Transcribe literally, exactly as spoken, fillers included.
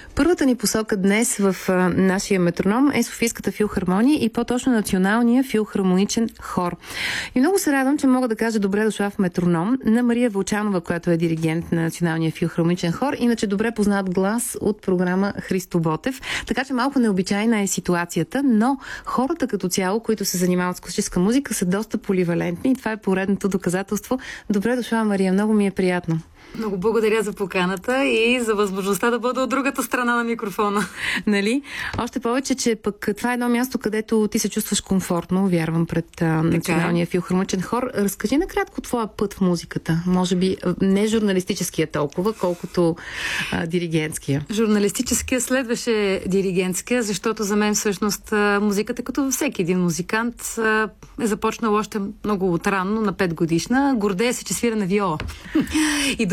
Първата ни посока днес в а, нашия метроном е Софийската филхармония и по-точно Националния филхармоничен хор. И много се радвам, че мога да кажа добре дошла в метроном на Мария Вълчанова, която е диригент на Националния филхармоничен хор. Иначе добре познат глас от програма Христо Ботев. Така че малко необичайна е ситуацията, но хората като цяло, които се занимават с класическа музика, са доста поливалентни и това е поредното доказателство. Добре дошла, Мария. Много ми е приятно. Много благодаря за поканата и за възможността да бъда от другата страна на микрофона. Нали? Още повече, че пък това е едно място, където ти се чувстваш комфортно, вярвам, пред а, Националния филхармоничен хор. Разкажи накратко твоя път в музиката. Може би не журналистическия толкова, колкото а, диригентския. Журналистическия следваше диригентския, защото за мен всъщност музиката, като всеки един музикант, е започнала още много отрано, на пет годишна. Гордея се, че свира на виола. И